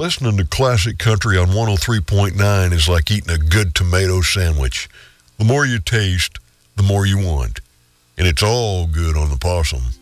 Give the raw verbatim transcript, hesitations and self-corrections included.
Listening to classic country on one oh three point nine is like eating a good tomato sandwich. The more you taste, the more you want. And it's all good on the Possum.